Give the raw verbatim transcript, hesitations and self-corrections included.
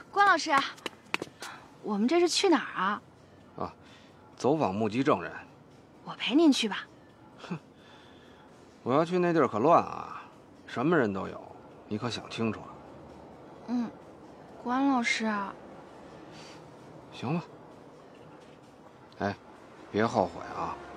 关老师，我们这是去哪儿啊？ 啊，走访目击证人。 我陪您去吧。 哼，我要去那地儿可乱啊，什么人都有，你可想清楚了。 嗯，关老师啊。 行吧。哎，别后悔啊。